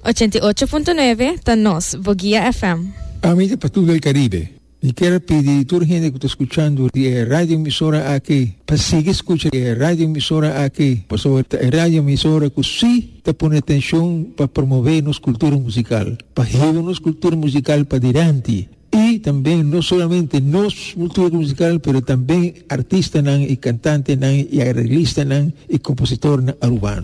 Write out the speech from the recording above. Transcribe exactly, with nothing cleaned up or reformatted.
ochenta y ocho punto nueve Tanos, Boguía F M. Amiga para todo el Caribe. Y quiero pedir a toda la gente que está escuchando de radio emisora aquí, para seguir escuchando de radio emisora aquí, por sobre radio emisora que sí te pone atención para promover nuestra cultura musical, para llevar nuestra cultura musical para adelante. Y también no solamente nuestra cultura musical, pero también artistas y cantantes y arreglistas y compositores urbanos.